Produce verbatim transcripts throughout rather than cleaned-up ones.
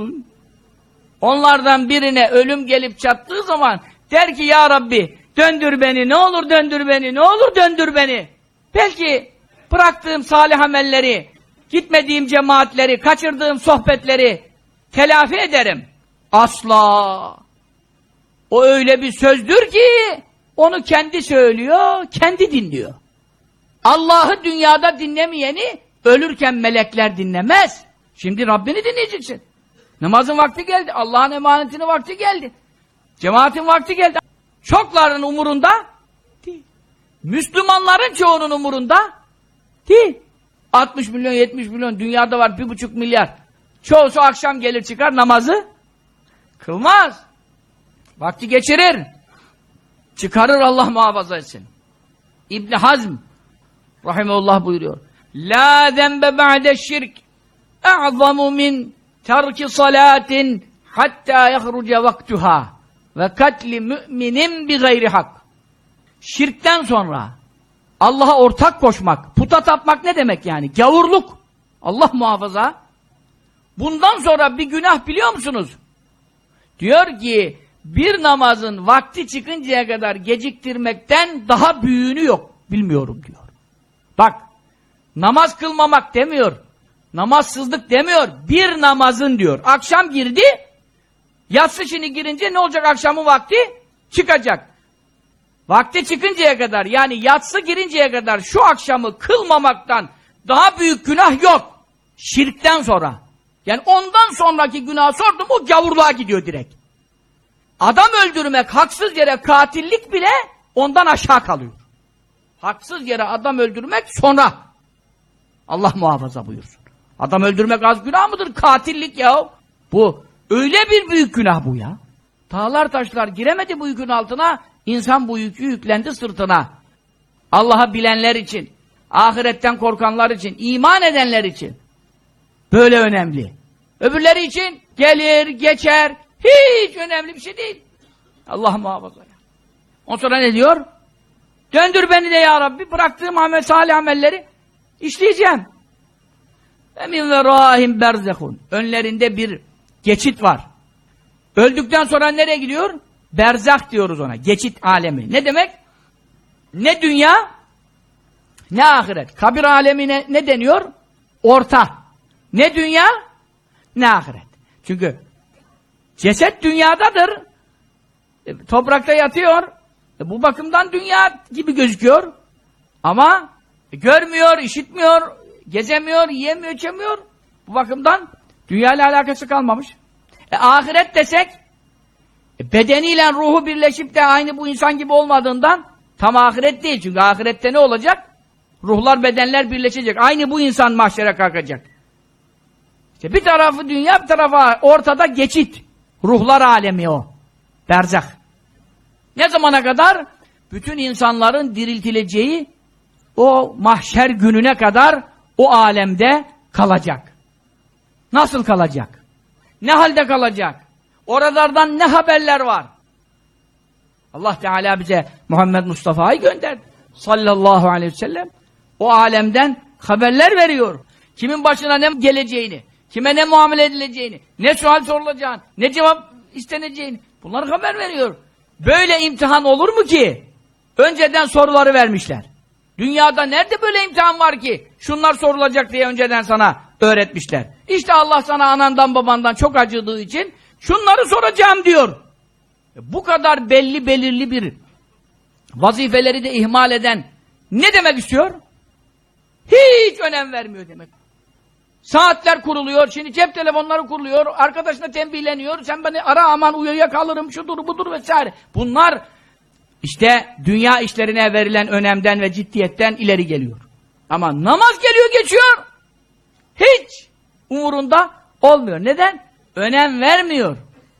Onlardan birine ölüm gelip çattığı zaman der ki ya Rabbi döndür beni, ne olur döndür beni, ne olur döndür beni. Belki bıraktığım salih amelleri, gitmediğim cemaatleri, kaçırdığım sohbetleri telafi ederim. Asla. O öyle bir sözdür ki onu kendi söylüyor, kendi dinliyor. Allah'ı dünyada dinlemeyeni ölürken melekler dinlemez. Şimdi Rabbini dinleyeceksin. Namazın vakti geldi. Allah'ın emanetinin vakti geldi. Cemaatin vakti geldi. Çokların umurunda değil. Müslümanların çoğunun umurunda değil. altmış milyon, yetmiş milyon dünyada var bir buçuk milyar. Çoğusu akşam gelir çıkar namazı kılmaz. Vakti geçirir. Çıkarır, Allah muhafaza etsin. İbn Hazm rahimehullah buyuruyor. La zembe ba'de şirk a'zamu min terki salatin hatta yahruca vaktuha ve katli müminin bi gayri hak. Şirkten sonra Allah'a ortak koşmak, puta tapmak ne demek yani? Gavurluk. Allah muhafaza. Bundan sonra bir günah biliyor musunuz? Diyor ki bir namazın vakti çıkıncaya kadar geciktirmekten daha büyüğünü yok. Bilmiyorum diyor. Bak, namaz kılmamak demiyor. Namazsızlık demiyor. Bir namazın diyor. Akşam girdi, yatsı şimdi girince ne olacak akşamın vakti? Çıkacak. Vakti çıkıncaya kadar, yani yatsı girinceye kadar şu akşamı kılmamaktan daha büyük günah yok. Şirkten sonra. Yani ondan sonraki günah sordum, o gavurluğa gidiyor direkt. Adam öldürmek, haksız yere katillik bile ondan aşağı kalıyor. Haksız yere adam öldürmek sonra. Allah muhafaza buyursun. Adam öldürmek az günah mıdır? Katillik ya. Bu öyle bir büyük günah bu ya. Dağlar taşlar giremedi bu yükün altına. İnsan bu yükü yüklendi sırtına. Allah'ı bilenler için, ahiretten korkanlar için, iman edenler için. Böyle önemli. Öbürleri için gelir, geçer. Hiç önemli bir şey değil. Allah muhafaza. Ondan sonra ne diyor? Döndür beni de ya Rabbi. Bıraktığım amel, salih amelleri işleyeceğim. Emin ve rahim berzehun. Önlerinde bir geçit var. Öldükten sonra nereye gidiyor? Berzah diyoruz ona. Geçit alemi. Ne demek? Ne dünya, ne ahiret. Kabir alemine ne deniyor? Orta. Ne dünya, ne ahiret. Çünkü ceset dünyadadır. E, toprakta yatıyor. E, bu bakımdan dünya gibi gözüküyor. Ama e, görmüyor, işitmiyor, gezemiyor, yiyemiyor, içemiyor. Bu bakımdan dünya ile alakası kalmamış. E, ahiret desek e, bedeniyle ruhu birleşip de aynı bu insan gibi olmadığından tam ahiret değil. Çünkü ahirette ne olacak? Ruhlar, bedenler birleşecek. Aynı bu insan mahşere kalkacak. İşte bir tarafı dünya, bir tarafı ortada geçit. Ruhlar alemi o. Berzah. Ne zamana kadar? Bütün insanların diriltileceği o mahşer gününe kadar o alemde kalacak. Nasıl kalacak? Ne halde kalacak? Oralardan ne haberler var? Allah Teala bize Muhammed Mustafa'yı gönderdi. Sallallahu aleyhi ve sellem. O alemden haberler veriyor. Kimin başına ne geleceğini, kime ne muamele edileceğini, ne sual sorulacağını, ne cevap isteneceğini, bunları haber veriyor. Böyle imtihan olur mu ki? Önceden soruları vermişler. Dünyada nerede böyle imtihan var ki? Şunlar sorulacak diye önceden sana öğretmişler. İşte Allah sana anandan babandan çok acıdığı için şunları soracağım diyor. Bu kadar belli belirli bir vazifeleri de ihmal eden ne demek istiyor? Hiç önem vermiyor demek. Saatler kuruluyor, şimdi cep telefonları kuruluyor, arkadaşına tembihleniyor, sen beni ara aman uyuya kalırım, şudur budur vesaire. Bunlar işte dünya işlerine verilen önemden ve ciddiyetten ileri geliyor. Ama namaz geliyor geçiyor, hiç umurunda olmuyor. Neden? Önem vermiyor.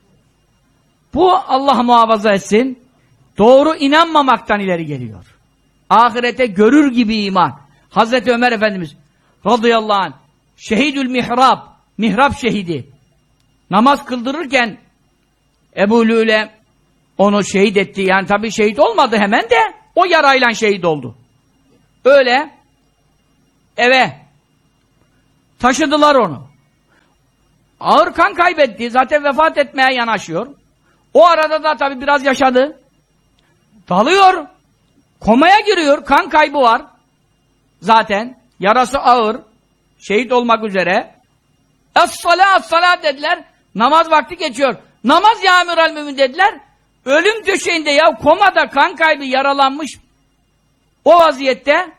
Bu Allah muhafaza etsin, doğru inanmamaktan ileri geliyor. Ahirete görür gibi iman. Hazreti Ömer Efendimiz radıyallahu anh şehidül mihrab, mihrab şehidi. Namaz kıldırırken Ebu Lüle onu şehit etti. Yani tabii şehit olmadı hemen de o yarayla şehit oldu. Öyle eve taşıdılar onu. ağır kan kaybetti. Zaten vefat etmeye yanaşıyor. O arada da tabii biraz yaşadı. Dalıyor. Komaya giriyor. Kan kaybı var. Zaten. Yarası ağır. Şehit olmak üzere. Es-salâ, es-salâ dediler. Namaz vakti geçiyor. Namaz ya emiral mümin dediler. Ölüm döşeğinde ya komada kan kaybı yaralanmış. O vaziyette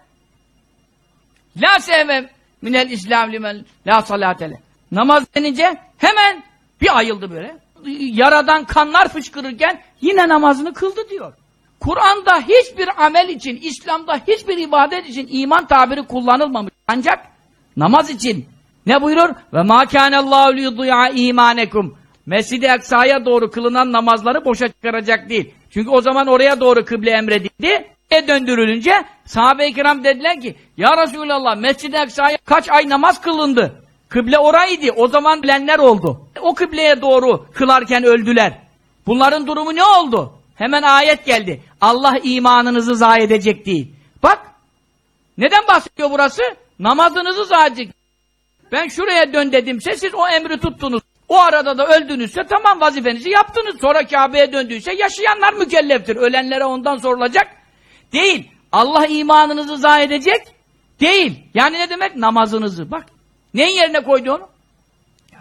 la sevmem minel İslam limen la salatele. Namaz denince hemen bir ayıldı böyle. Yaradan kanlar fışkırırken yine namazını kıldı diyor. Kur'an'da hiçbir amel için, İslam'da hiçbir ibadet için iman tabiri kullanılmamış. Ancak namaz için ne buyurur? Ve mâ kânellâhu liyudî'a îmânekum. Mescid-i Aksa'ya doğru kılınan namazları boşa çıkaracak değil. Çünkü o zaman oraya doğru kıble emredildi. E döndürülünce sahabe-i kiram dediler ki ya Resulallah Mescid-i Aksa'ya kaç ay namaz kılındı? Kıble oraydı. O zaman bilenler oldu. O kıbleye doğru kılarken öldüler. Bunların durumu ne oldu? Hemen ayet geldi. Allah imanınızı zayi edecek değil. Bak. Neden bahsediyor burası? Namazınızı zayi edecek. Ben şuraya dön dedimse siz o emri tuttunuz. O arada da öldünüzse tamam vazifenizi yaptınız. Sonra Kabe'ye döndüyse yaşayanlar mükelleftir. Ölenlere ondan sorulacak değil. Allah imanınızı zayi edecek değil. Yani ne demek? Namazınızı. Bak. Neyin yerine koydu onu? Ya.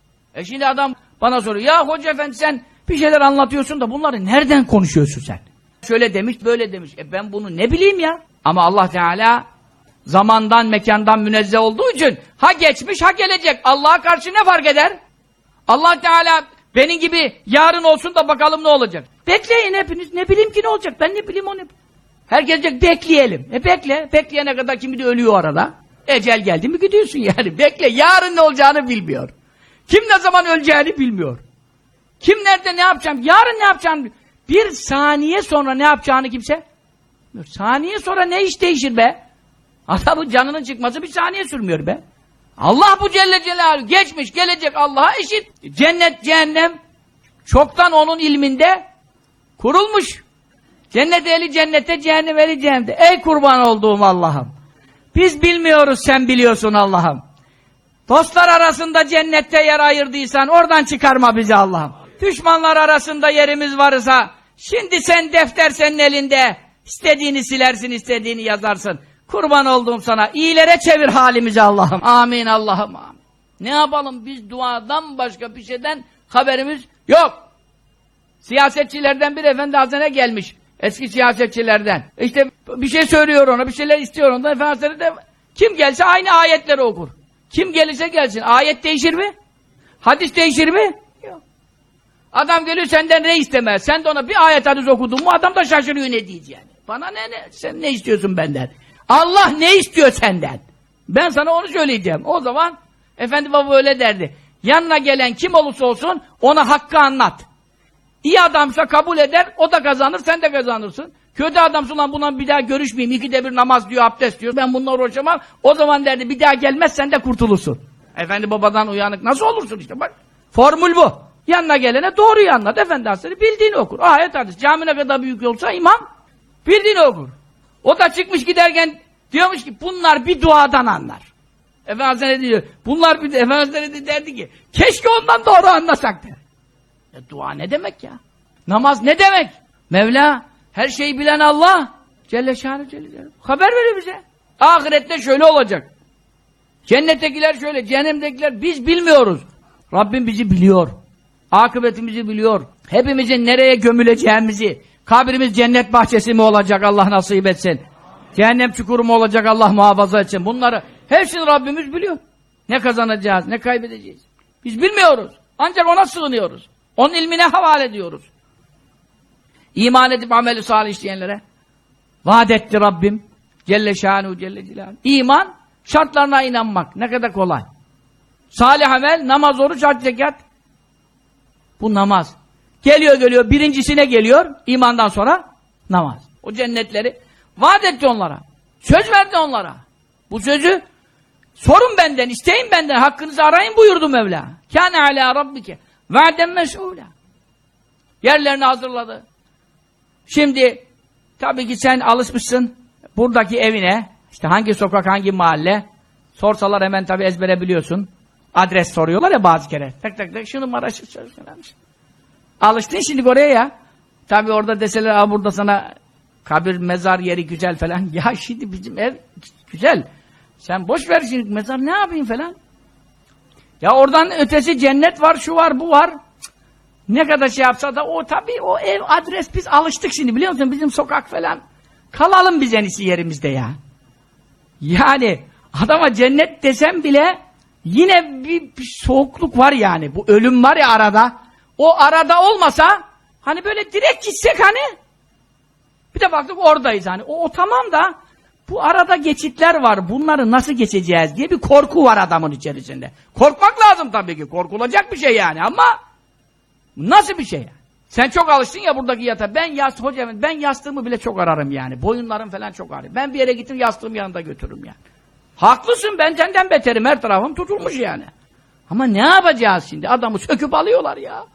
E şimdi adam bana soruyor. Ya hoca efendi sen bir şeyler anlatıyorsun da bunları nereden konuşuyorsun sen? Şöyle demiş, böyle demiş. E ben bunu ne bileyim ya? Ama Allah Teala zamandan, mekandan münezzeh olduğu için ha geçmiş, ha gelecek. Allah'a karşı ne fark eder? Allah Teala benim gibi yarın olsun da bakalım ne olacak. Bekleyin hepiniz. Ne bileyim ki ne olacak? Ben ne bileyim onu. Herkes diyecek bekleyelim. E bekle. Bekleyene kadar kimi de ölüyor arada. Ecel geldi mi gidiyorsun yani. Bekle. Yarın ne olacağını bilmiyor. Kim ne zaman öleceğini bilmiyor. Kim nerede ne yapacağım? Yarın ne yapacağını bir saniye sonra ne yapacağını kimse bilmiyor. Saniye sonra ne iş değişir be? Adamın canının çıkması bir saniye sürmüyor be. Allah bu Celle Celaluhu geçmiş, gelecek Allah'a eşit. Cennet, cehennem çoktan onun ilminde kurulmuş. Cennet ehli cennette, cehennem ehli cehennemde. Ey kurban olduğum Allah'ım. Biz bilmiyoruz, sen biliyorsun Allah'ım. Dostlar arasında cennette yer ayırdıysan oradan çıkarma bizi Allah'ım. Düşmanlar arasında yerimiz varsa şimdi sen defter senin elinde. İstediğini silersin, istediğini yazarsın. Kurban olduğum sana. İyilere çevir halimizi Allah'ım. Amin Allah'ım amin. Ne yapalım? Biz duadan başka bir şeyden haberimiz yok. Siyasetçilerden bir efendi hazine gelmiş. Eski siyasetçilerden. İşte bir şey söylüyor ona, bir şeyler istiyor ondan. Efendi Hazretleri de kim gelse aynı ayetleri okur. Kim gelirse gelsin. Ayet değişir mi? Hadis değişir mi? Yok. Adam geliyor senden ne istemez. Sen de ona bir ayet hadis okudun mu adam da şaşırıyor ne diyeceğini. Bana ne ne? Sen ne istiyorsun benden? Allah ne istiyor senden? Ben sana onu söyleyeceğim. O zaman Efendi Baba öyle derdi. Yanına gelen kim olursa olsun ona hakkı anlat. İyi adamsa kabul eder, o da kazanır, sen de kazanırsın. Kötü adamsa lan bundan bir daha görüşmeyeyim, ikide bir namaz diyor, abdest diyor, ben bununla uğraşamam. O zaman derdi bir daha gelmez, sen de kurtulursun. Efendi Baba'dan uyanık nasıl olursun işte bak. Formül bu. Yanına gelene doğruyu anlat. Efendi Hazretleri bildiğini okur. Ayet hadis. Cami ne kadar büyük olsa imam bildiğini okur. O da çıkmış giderken diyormuş ki bunlar bir duadan anlar. Efendi Hazretleri diyor. Bunlar bir Efendi Hazretleri derdi ki keşke ondan doğru anlasak der. E, dua ne demek ya? Namaz ne demek? Mevla her şeyi bilen Allah Celle Şanı Celle Celle. Haber veriyor bize. Ahirette şöyle olacak. Cennettekiler şöyle, cehennemdekiler biz bilmiyoruz. Rabbim bizi biliyor. Akıbetimizi biliyor. Hepimizin nereye gömüleceğimizi, kabrimiz cennet bahçesi mi olacak Allah nasip etsin. Cehennem çukuru mu olacak Allah muhafaza etsin. Bunları hepsini Rabbimiz biliyor. Ne kazanacağız, ne kaybedeceğiz. Biz bilmiyoruz. Ancak ona sığınıyoruz. Onun ilmine havale ediyoruz. İman edip ameli salih işleyenlere vaat etti Rabbim. Celle Şanuhu Celle Celaluhu. İman, şartlarına inanmak. Ne kadar kolay. Salih amel, namaz, oruç, hac, zekat. Bu namaz. Geliyor geliyor, birincisine geliyor, imandan sonra namaz. O cennetleri vaat etti onlara. Söz verdi onlara. Bu sözü sorun benden, isteyin benden, hakkınızı arayın buyurdu Mevla. Kâne alâ rabbike va'den mes'ûlâ. Yerlerini hazırladı. Şimdi tabii ki sen alışmışsın buradaki evine, işte hangi sokak, hangi mahalle, sorsalar hemen tabii ezbere biliyorsun. Adres soruyorlar ya bazı kere. Tak tak tak şu numara şu şu. Alıştın şimdi oraya ya. Tabi orada deseler ha burada sana kabir mezar yeri güzel falan. Ya şimdi bizim ev güzel. Sen boş ver şimdi mezar ne yapayım falan. Ya oradan ötesi cennet var, şu var, bu var. Ne kadar şey yapsa da o tabii o ev, adres biz alıştık şimdi biliyor musun? Bizim sokak falan. Kalalım biz en iyisi yerimizde ya. Yani adama cennet desem bile yine bir, bir soğukluk var yani. Bu ölüm var ya arada. O arada olmasa hani böyle direkt gitsek hani. Bir de baktık oradayız hani. O, o tamam da bu arada geçitler var. Bunları nasıl geçeceğiz diye bir korku var adamın içerisinde. Korkmak lazım tabii ki. Korkulacak bir şey yani ama nasıl bir şey yani? Sen çok alıştın ya buradaki yatağa. Ben yastık hocam ben yastığımı bile çok ararım yani. Boyunlarım falan çok ararım. Ben bir yere gittim yastığımı yanında götürürüm yani. Haklısın ben senden beterim. Her tarafım tutulmuş yani. Ama ne yapacağız şimdi? Adamı söküp alıyorlar ya.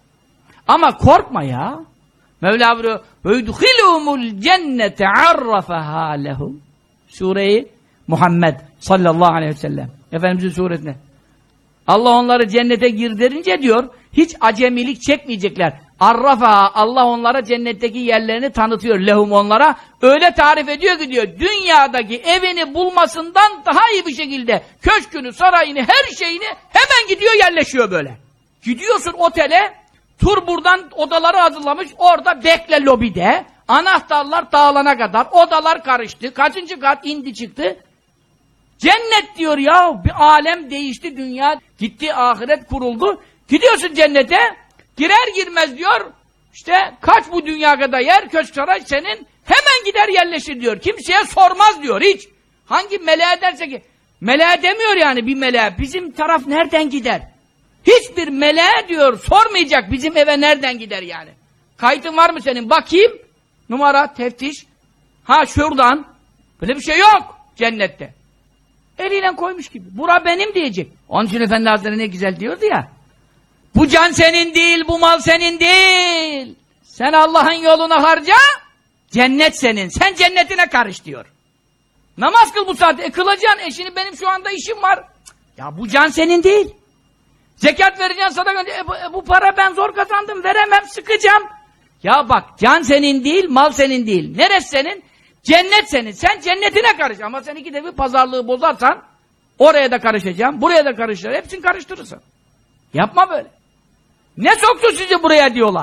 Ama korkma ya. Mevla buyuruyor وَيُدْخِلُهُمُ الْجَنَّةَ عَرَّفَهَا لَهُمْ Sure-i Muhammed sallallahu aleyhi ve sellem Efendimizin suresine. Allah onları cennete girderince diyor hiç acemilik çekmeyecekler. Arrafa Allah onlara cennetteki yerlerini tanıtıyor lehum onlara. Öyle tarif ediyor ki diyor dünyadaki evini bulmasından daha iyi bir şekilde köşkünü, sarayını, her şeyini hemen gidiyor yerleşiyor böyle. Gidiyorsun otele, tur buradan odaları hazırlamış, orada bekle lobide. Anahtarlar dağılana kadar odalar karıştı. Kaçıncı kat indi çıktı. Cennet diyor ya, bir alem değişti, dünya gitti, ahiret kuruldu. Gidiyorsun cennete, girer girmez diyor, işte kaç bu dünya kadar yer, köşk saray senin, hemen gider yerleşir diyor. Kimseye sormaz diyor hiç. Hangi meleğe derse ki, meleğe demiyor yani bir meleğe, bizim taraf nereden gider? Hiçbir meleğe diyor, sormayacak bizim eve nereden gider yani. Kayıtın var mı senin? Bakayım, numara, teftiş, ha şuradan, böyle bir şey yok cennette. Eliyle koymuş gibi. Bura benim diyecek. Onun için Efendi Hazretleri ne güzel diyordu ya. Bu can senin değil, bu mal senin değil. Sen Allah'ın yoluna harca, cennet senin. Sen cennetine karış diyor. Namaz kıl bu saatte. E kılacaksın. E şimdi benim şu anda işim var. Ya bu can senin değil. Zekat vereceksin, sadaka. E bu, e bu para ben zor kazandım, veremem, sıkacağım. Ya bak, can senin değil, mal senin değil. Neresi senin? Cennet senin. Sen cennetine karış. Ama sen iki de bir pazarlığı bozarsan oraya da karışacağım, buraya da karışacağım. Hepsini karıştırırsın. Yapma böyle. Ne soktu sizi buraya diyorlar.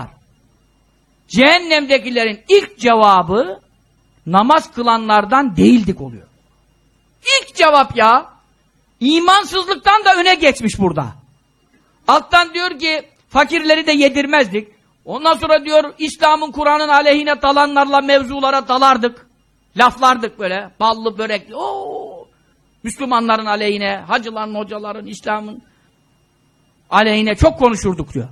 Cehennemdekilerin ilk cevabı namaz kılanlardan değildik oluyor. İlk cevap ya. İmansızlıktan da öne geçmiş burada. Alttan diyor ki fakirleri de yedirmezdik. Ondan sonra diyor İslam'ın, Kur'an'ın aleyhine dalanlarla mevzulara dalardık. Laflardık böyle, ballı börekli, ooo, Müslümanların aleyhine, hacıların, hocaların, İslam'ın aleyhine çok konuşurduk diyor.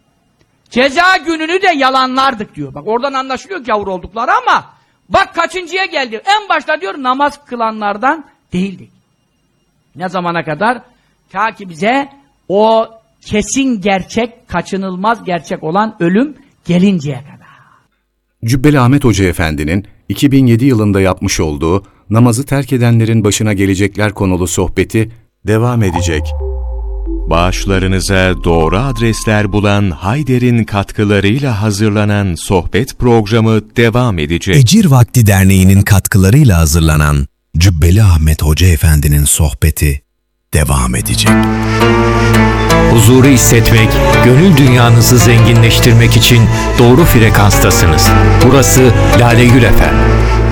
Ceza gününü de yalanlardık diyor. Bak oradan anlaşılıyor gavur oldukları ama bak kaçıncıya geldi. En başta diyor namaz kılanlardan değildik. Ne zamana kadar? Ta ki bize o kesin gerçek, kaçınılmaz gerçek olan ölüm gelinceye kadar. Cübbeli Ahmet Hoca Efendi'nin iki bin yedi yılında yapmış olduğu namazı terk edenlerin başına gelecekler konulu sohbeti devam edecek. Bağışlarınıza doğru adresler bulan Hayder'in katkılarıyla hazırlanan sohbet programı devam edecek. Ecir Vakti Derneği'nin katkılarıyla hazırlanan Cübbeli Ahmet Hoca Efendi'nin sohbeti devam edecek. Huzuru hissetmek, gönül dünyanızı zenginleştirmek için doğru frekanstasınız. Burası Lale Gül F M.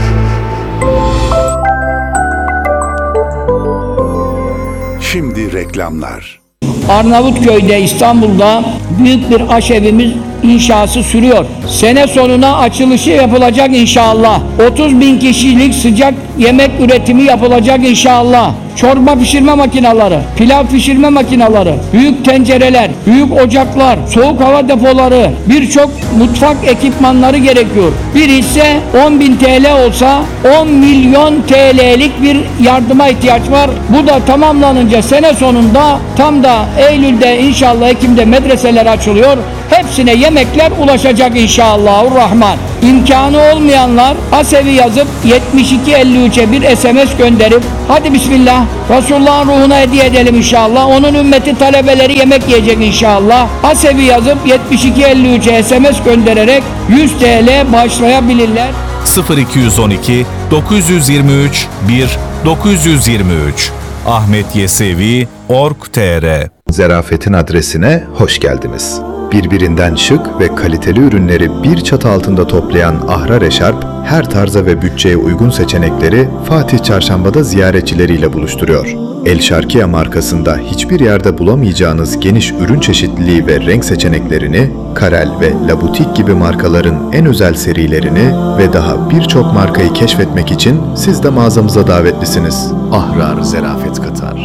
Şimdi reklamlar. Arnavutköy'de, İstanbul'da büyük bir aşevimiz inşası sürüyor. Sene sonuna açılışı yapılacak inşallah. otuz bin kişilik sıcak yemek üretimi yapılacak inşallah. Çorba pişirme makineleri, pilav pişirme makineleri, büyük tencereler, büyük ocaklar, soğuk hava depoları, birçok mutfak ekipmanları gerekiyor. Bir hisse on bin T L olsa on milyon T L'lik bir yardıma ihtiyaç var. Bu da tamamlanınca sene sonunda tam da Eylül'de inşallah Ekim'de medreseler açılıyor. Hepsine yemekler ulaşacak inşallahurrahman. İmkanı olmayanlar Asevi yazıp yetmiş iki elli üçe bir S M S gönderip hadi bismillah Resulullah'ın ruhuna hediye edelim inşallah. Onun ümmeti talebeleri yemek yiyecek inşallah. Hasebi yazıp yetmiş iki elli üçe S M S göndererek yüz T L bağışlayabilirler. sıfır iki on iki dokuz yirmi üç bir dokuz yirmi üç Ahmet Yesevi nokta org nokta tr Zerafetin adresine hoş geldiniz. Birbirinden şık ve kaliteli ürünleri bir çatı altında toplayan Ahrar Eşarp, her tarza ve bütçeye uygun seçenekleri Fatih Çarşamba'da ziyaretçileriyle buluşturuyor. El Şarkiye markasında hiçbir yerde bulamayacağınız geniş ürün çeşitliliği ve renk seçeneklerini, Karel ve La Boutique gibi markaların en özel serilerini ve daha birçok markayı keşfetmek için siz de mağazamıza davetlisiniz. Ahrar Zerafet Katar.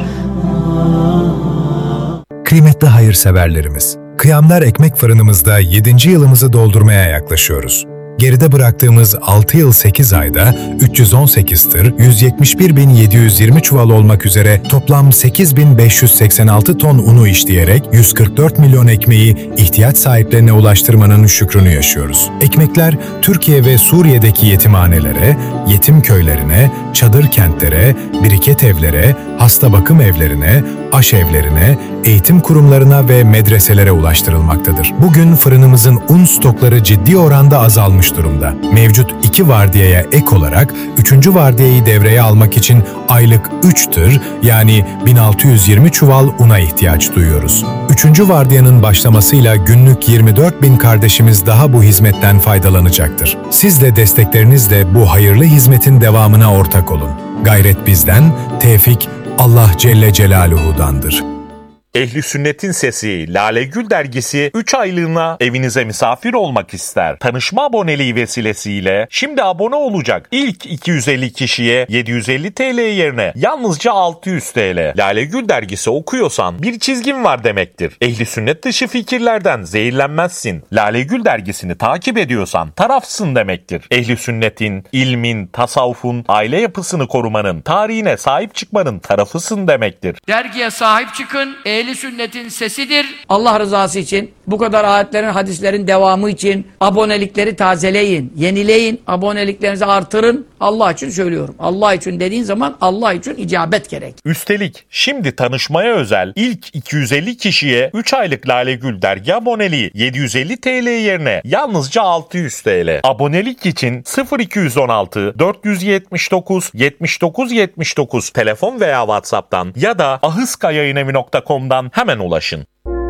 Kıymetli hayırseverlerimiz, Kıyamlar Ekmek Fırınımızda yedinci yılımızı doldurmaya yaklaşıyoruz. Geride bıraktığımız altı yıl sekiz ayda üç yüz on sekiz tır, yüz yetmiş bir bin yedi yüz yirmi çuval olmak üzere toplam sekiz bin beş yüz seksen altı ton unu işleyerek yüz kırk dört milyon ekmeği ihtiyaç sahiplerine ulaştırmanın şükrünü yaşıyoruz. Ekmekler Türkiye ve Suriye'deki yetimhanelere, yetim köylerine, çadır kentlere, biriket evlere, hasta bakım evlerine, aşevlerine, eğitim kurumlarına ve medreselere ulaştırılmaktadır. Bugün fırınımızın un stokları ciddi oranda azalmış durumda. Mevcut iki vardiyaya ek olarak üçüncü vardiyayı devreye almak için aylık üç tır yani bin altı yüz yirmi çuval una ihtiyaç duyuyoruz. Üçüncü vardiyanın başlamasıyla günlük yirmi dört bin kardeşimiz daha bu hizmetten faydalanacaktır. Siz de desteklerinizle bu hayırlı hizmetin devamına ortak olun. Gayret bizden, tevfik Allah Celle Celaluhu'dandır. Ehli Sünnet'in Sesi Lale Gül dergisi üç aylığına evinize misafir olmak ister. Tanışma aboneliği vesilesiyle şimdi abone olacak ilk iki yüz elli kişiye yedi yüz elli TL yerine yalnızca altı yüz TL. Lale Gül dergisi okuyorsan bir çizgin var demektir. Ehli Sünnet dışı fikirlerden zehirlenmezsin. Lale Gül dergisini takip ediyorsan tarafsın demektir. Ehli Sünnet'in, ilmin, tasavvufun, aile yapısını korumanın, tarihine sahip çıkmanın tarafısın demektir. Dergiye sahip çıkın. Ehli Sünnet'in sesidir. Allah rızası için, bu kadar ayetlerin, hadislerin devamı için abonelikleri tazeleyin, yenileyin, aboneliklerinizi artırın. Allah için söylüyorum. Allah için dediğin zaman Allah için icabet gerek. Üstelik şimdi tanışmaya özel ilk iki yüz elli kişiye üç aylık Lale Gül dergi aboneliği yedi yüz elli TL yerine yalnızca altı yüz TL. Abonelik için sıfır iki on altı dört yüz yetmiş dokuz yetmiş dokuz yetmiş dokuz telefon veya WhatsApp'tan ya da ahıskayayınevi nokta com'dan hemen ulaşın.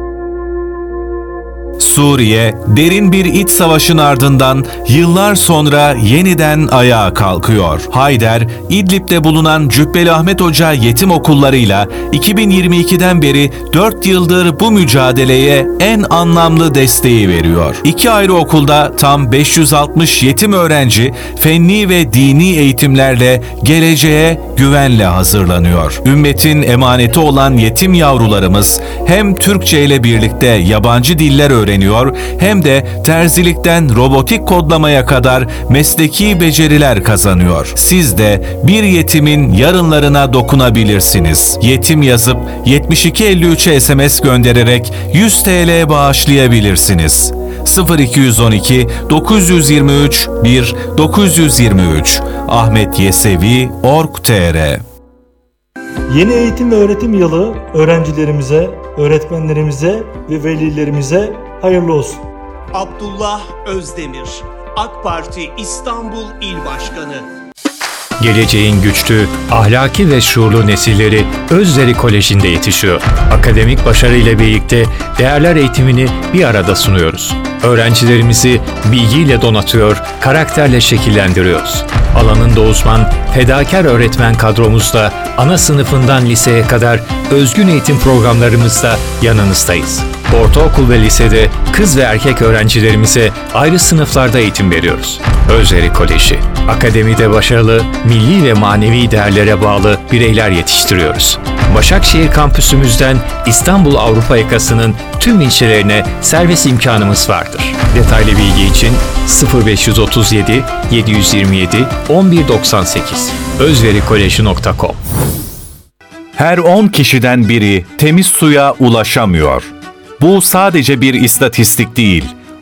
Suriye, derin bir iç savaşın ardından yıllar sonra yeniden ayağa kalkıyor. Hayder, İdlib'de bulunan Cübbeli Ahmet Hoca yetim okullarıyla iki bin yirmi ikiden beri dört yıldır bu mücadeleye en anlamlı desteği veriyor. İki ayrı okulda tam beş yüz altmış yetim öğrenci fenni ve dini eğitimlerle geleceğe güvenle hazırlanıyor. Ümmetin emaneti olan yetim yavrularımız hem Türkçe ile birlikte yabancı diller öğreniyor hem de terzilikten robotik kodlamaya kadar mesleki beceriler kazanıyor. Siz de bir yetimin yarınlarına dokunabilirsiniz. Yetim yazıp yetmiş iki elli üçe S M S göndererek yüz TL bağışlayabilirsiniz. sıfır iki on iki dokuz yirmi üç bir dokuz yirmi üç Ahmet Yesevi nokta org nokta tr Yeni eğitim ve öğretim yılı öğrencilerimize, öğretmenlerimize ve velilerimize hayırlı olsun. Abdullah Özdemir, AK Parti İstanbul İl Başkanı. Geleceğin güçlü, ahlaki ve şuurlu nesilleri Özderi Koleji'nde yetişiyor. Akademik başarıyla birlikte değerler eğitimini bir arada sunuyoruz. Öğrencilerimizi bilgiyle donatıyor, karakterle şekillendiriyoruz. Alanında uzman, fedakar öğretmen kadromuzla ana sınıfından liseye kadar özgün eğitim programlarımızda yanınızdayız. Ortaokul ve lisede kız ve erkek öğrencilerimize ayrı sınıflarda eğitim veriyoruz. Özderi Koleji, akademide başarılı, milli ve manevi değerlere bağlı bireyler yetiştiriyoruz. Başakşehir kampüsümüzden İstanbul Avrupa yakasının tüm ilçelerine servis imkanımız vardır. Detaylı bilgi için sıfır beş otuz yedi yedi yüz yirmi yedi on bir doksan sekiz özverikoleji nokta com. Her on kişiden biri temiz suya ulaşamıyor. Bu sadece bir istatistik değil,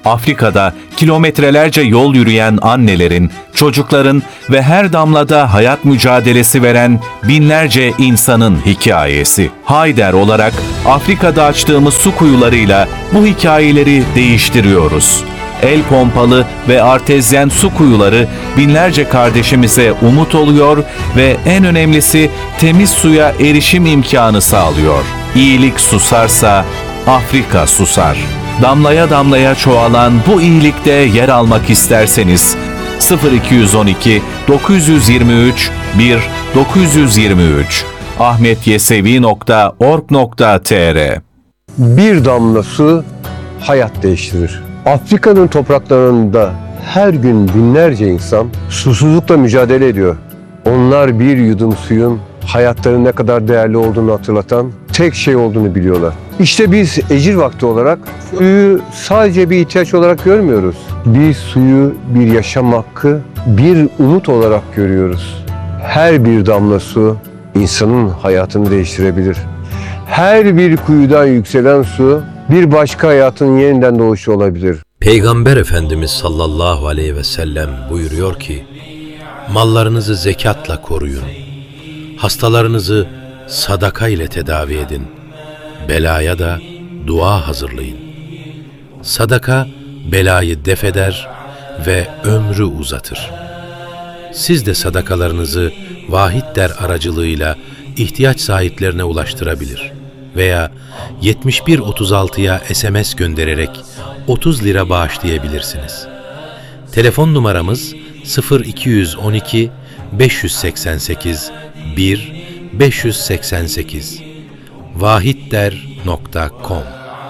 Afrika'da kilometrelerce yol yürüyen annelerin, çocukların ve her damlada hayat mücadelesi veren binlerce insanın hikayesi. Hayder olarak Afrika'da açtığımız su kuyularıyla bu hikayeleri değiştiriyoruz. El pompalı ve artezyen su kuyuları binlerce kardeşimize umut oluyor ve en önemlisi temiz suya erişim imkanı sağlıyor. İyilik susarsa Afrika susar. Damlaya damlaya çoğalan bu iyilikte yer almak isterseniz sıfır iki yüz on iki dokuz yüz yirmi üç bir dokuz yüz yirmi üç ahmetyesevi nokta org nokta tr. Bir damla su hayat değiştirir. Afrika'nın topraklarında her gün binlerce insan susuzlukla mücadele ediyor. Onlar bir yudum suyun hayatlarının ne kadar değerli olduğunu hatırlatan tek şey olduğunu biliyorlar. İşte biz ecir vakti olarak suyu sadece bir ihtiyaç olarak görmüyoruz. Biz suyu bir yaşam hakkı, bir umut olarak görüyoruz. Her bir damla su insanın hayatını değiştirebilir. Her bir kuyudan yükselen su bir başka hayatın yeniden doğuşu olabilir. Peygamber Efendimiz sallallahu aleyhi ve sellem buyuruyor ki, mallarınızı zekatla koruyun, hastalarınızı sadaka ile tedavi edin, belaya da dua hazırlayın. Sadaka belayı defeder ve ömrü uzatır. Siz de sadakalarınızı Vahid-der aracılığıyla ihtiyaç sahiplerine ulaştırabilir veya yetmiş bir otuz altıya S M S göndererek otuz lira bağışlayabilirsiniz. Telefon numaramız sıfır iki yüz on iki beş yüz seksen sekiz bir beş yüz seksen sekiz vahidder nokta com.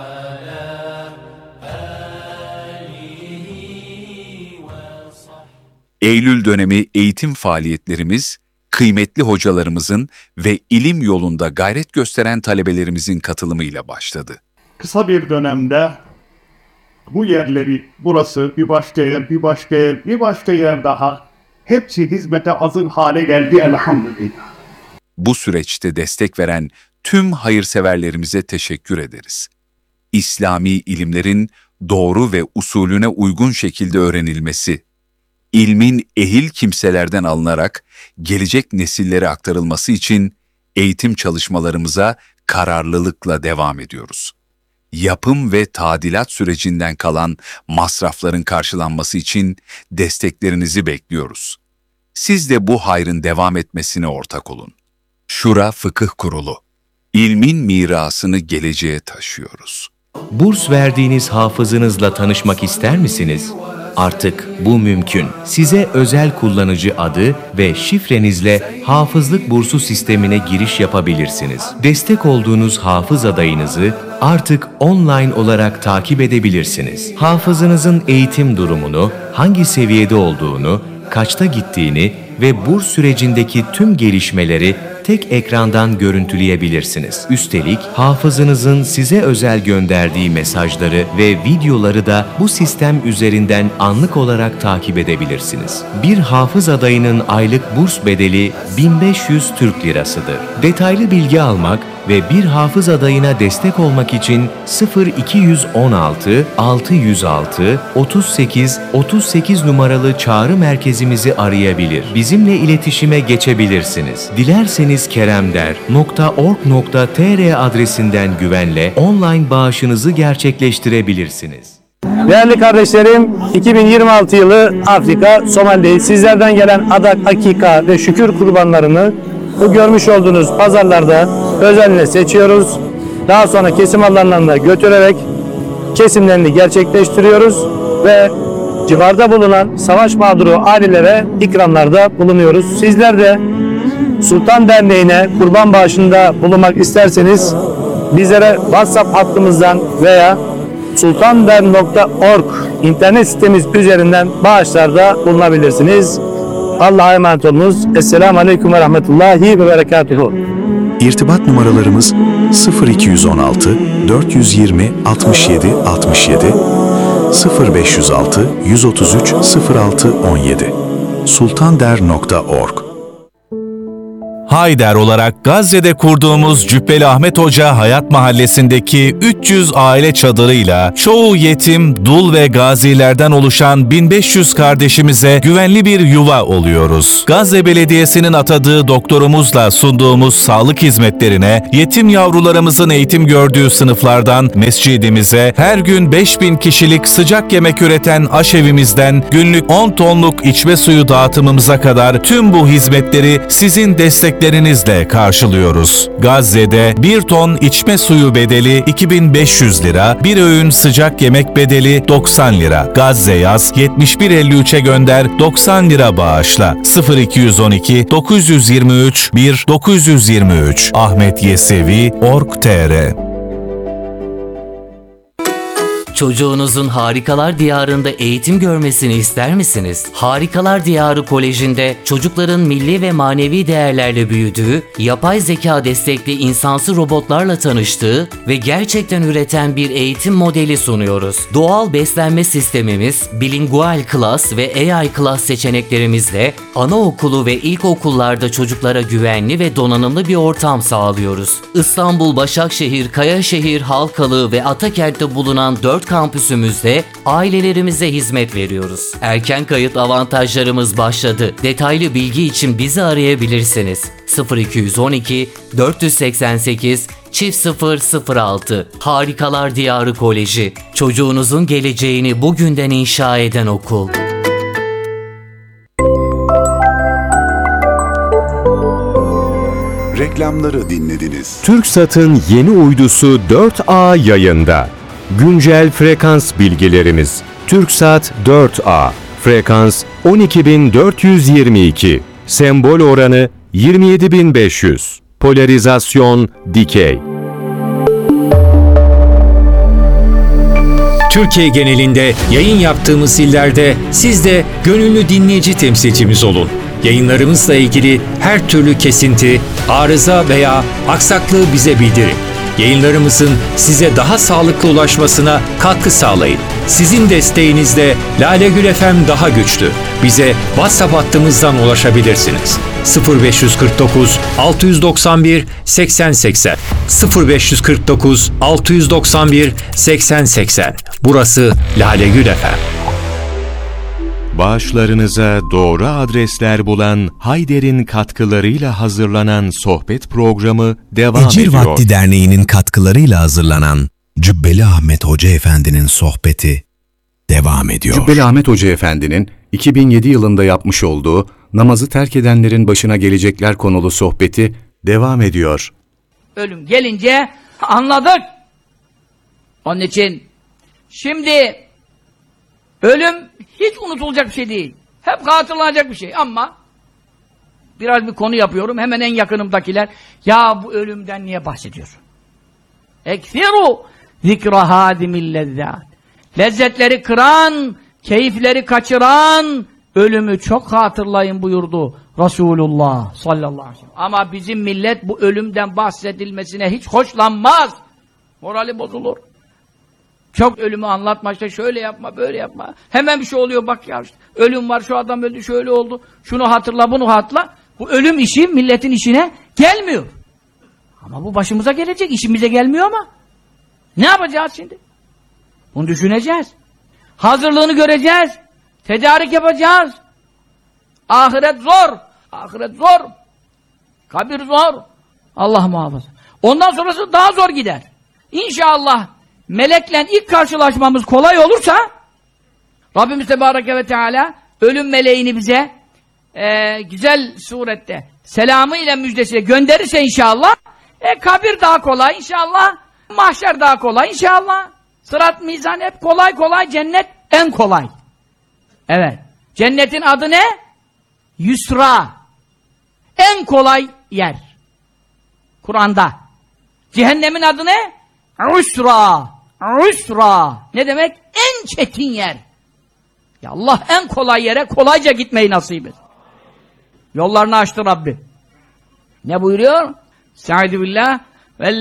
Eylül dönemi eğitim faaliyetlerimiz, kıymetli hocalarımızın ve ilim yolunda gayret gösteren talebelerimizin katılımıyla başladı. Kısa bir dönemde bu yerleri, burası bir başka yer, bir başka yer, bir başka yer daha, hepsi hizmete hazır hale geldi elhamdülillah. Bu süreçte destek veren tüm hayırseverlerimize teşekkür ederiz. İslami ilimlerin doğru ve usulüne uygun şekilde öğrenilmesi, ilmin ehil kimselerden alınarak gelecek nesillere aktarılması için eğitim çalışmalarımıza kararlılıkla devam ediyoruz. Yapım ve tadilat sürecinden kalan masrafların karşılanması için desteklerinizi bekliyoruz. Siz de bu hayrın devam etmesine ortak olun. Şura Fıkıh Kurulu. İlmin mirasını geleceğe taşıyoruz. Burs verdiğiniz hafızınızla tanışmak ister misiniz? Artık bu mümkün. Size özel kullanıcı adı ve şifrenizle hafızlık bursu sistemine giriş yapabilirsiniz. Destek olduğunuz hafız adayınızı artık online olarak takip edebilirsiniz. Hafızınızın eğitim durumunu, hangi seviyede olduğunu, kaçta gittiğini ve burs sürecindeki tüm gelişmeleri tek ekrandan görüntüleyebilirsiniz. Üstelik hafızınızın size özel gönderdiği mesajları ve videoları da bu sistem üzerinden anlık olarak takip edebilirsiniz. Bir hafız adayının aylık burs bedeli bin beş yüz Türk Lirasıdır. Detaylı bilgi almak ve bir hafız adayına destek olmak için sıfır iki yüz on altı altı yüz altı otuz sekiz otuz sekiz numaralı çağrı merkezimizi arayabilir. Bizimle iletişime geçebilirsiniz. Dilerseniz keremder nokta org nokta tr adresinden güvenle online bağışınızı gerçekleştirebilirsiniz. Değerli kardeşlerim, iki bin yirmi altı yılı Afrika, Somali'deyiz. Sizlerden gelen adak, akika ve şükür kurbanlarını bu görmüş olduğunuz pazarlarda özenle seçiyoruz. Daha sonra kesim alanlarına götürerek kesimlerini gerçekleştiriyoruz ve civarda bulunan savaş mağduru ailelere ikramlarda bulunuyoruz. Sizler de Sultan Derneği'ne kurban bağışında bulunmak isterseniz bizlere WhatsApp hattımızdan veya sultandernek nokta org internet sitemiz üzerinden bağışlarda bulunabilirsiniz. Allah'a emanet olunuz. Esselamu Aleyküm ve Rahmetullahi ve Berekatuhu. İrtibat numaralarımız sıfır iki yüz on altı dört yüz yirmi altmış yedi altmış yedi, sıfır beş yüz altı yüz otuz üç sıfır altı on yedi. sultandernek nokta org. Hayder olarak Gazze'de kurduğumuz Cübbeli Ahmet Hoca Hayat Mahallesi'ndeki üç yüz aile çadırıyla çoğu yetim, dul ve gazilerden oluşan bin beş yüz kardeşimize güvenli bir yuva oluyoruz. Gazze Belediyesi'nin atadığı doktorumuzla sunduğumuz sağlık hizmetlerine, yetim yavrularımızın eğitim gördüğü sınıflardan mescidimize, her gün beş bin kişilik sıcak yemek üreten aşevimizden günlük on tonluk içme suyu dağıtımımıza kadar tüm bu hizmetleri sizin desteklerinizle karşılıyoruz. Gazze'de bir ton içme suyu bedeli iki bin beş yüz lira, bir öğün sıcak yemek bedeli doksan lira. Gazze yaz yetmiş bir elli üçe gönder doksan lira bağışla. sıfır iki yüz on iki dokuz yüz yirmi üç bir dokuz yüz yirmi üç Ahmet Yesevi nokta org nokta tr. Çocuğunuzun Harikalar Diyarı'nda eğitim görmesini ister misiniz? Harikalar Diyarı Koleji'nde çocukların milli ve manevi değerlerle büyüdüğü, yapay zeka destekli insansı robotlarla tanıştığı ve gerçekten üreten bir eğitim modeli sunuyoruz. Doğal beslenme sistemimiz, bilingual class ve A I class seçeneklerimizle anaokulu ve ilkokullarda çocuklara güvenli ve donanımlı bir ortam sağlıyoruz. İstanbul, Başakşehir, Kayaşehir, Halkalı ve Atakent'te bulunan dört kampüsümüzde ailelerimize hizmet veriyoruz. Erken kayıt avantajlarımız başladı. Detaylı bilgi için bizi arayabilirsiniz. sıfır iki yüz on iki dört yüz seksen sekiz çift sıfır sıfır altı Harikalar Diyarı Koleji. Çocuğunuzun geleceğini bugünden inşa eden okul. Reklamları dinlediniz. TürkSat'ın yeni uydusu dört A yayında. Güncel frekans bilgilerimiz. TürkSat dört A. Frekans on iki bin dört yüz yirmi iki. Sembol oranı yirmi yedi bin beş yüz. Polarizasyon dikey. Türkiye genelinde yayın yaptığımız illerde siz de gönüllü dinleyici temsilcimiz olun. Yayınlarımızla ilgili her türlü kesinti, arıza veya aksaklığı bize bildirin. Yayınlarımızın size daha sağlıklı ulaşmasına katkı sağlayın. Sizin desteğinizle Lale Gül F M daha güçlü. Bize WhatsApp hattımızdan ulaşabilirsiniz. sıfır beş yüz kırk dokuz altı yüz doksan bir seksen seksen sıfır beş yüz kırk dokuz altı yüz doksan bir seksen seksen. Burası Lale Gül F M. Bağışlarınıza doğru adresler bulan Hayder'in katkılarıyla hazırlanan sohbet programı devam Ecir ediyor. Vakti Derneği'nin katkılarıyla hazırlanan Cübbeli Ahmet Hoca Efendi'nin sohbeti devam ediyor. Cübbeli Ahmet Hoca Efendi'nin iki bin yedi yılında yapmış olduğu namazı terk edenlerin başına gelecekler konulu sohbeti devam ediyor. Ölüm gelince anladık. Onun için şimdi ölüm hiç unutulacak bir şey değil. Hep hatırlanacak bir şey ama biraz bir konu yapıyorum. Hemen en yakınımdakiler ya bu ölümden niye bahsediyorsun? Ekfiru zikra hadimil lezzat. Lezzetleri kıran, keyifleri kaçıran ölümü çok hatırlayın buyurdu Resulullah sallallahu aleyhi ve sellem. Ama bizim millet bu ölümden bahsedilmesine hiç hoşlanmaz. Morali bozulur. Çok ölümü anlatma, işte şöyle yapma, böyle yapma. Hemen bir şey oluyor, bak ya işte ölüm var, şu adam öldü, şöyle oldu. Şunu hatırla, bunu hatırla. Bu ölüm işi milletin işine gelmiyor. Ama bu başımıza gelecek, işimize gelmiyor ama. Ne yapacağız şimdi? Bunu düşüneceğiz. Hazırlığını göreceğiz. Tedarik yapacağız. Ahiret zor. Ahiret zor. Kabir zor. Allah muhafaza. Ondan sonrası daha zor gider. İnşallah melekle ilk karşılaşmamız kolay olursa Rabbimiz Tebareke ve Teala ölüm meleğini bize e, güzel surette selamı ile müjdesiyle gönderirse inşallah e, kabir daha kolay inşallah, mahşer daha kolay inşallah, sırat mizan hep kolay kolay, cennet en kolay. Evet. Cennetin adı ne? Yusra. En kolay yer. Kur'an'da. Cehennemin adı ne? Usra. Usra. Ne demek? En çetin yer. Ya Allah en kolay yere kolayca gitmeyi nasip et. Yollarını açtı Rabbim. Ne buyuruyor? Estaizu billah.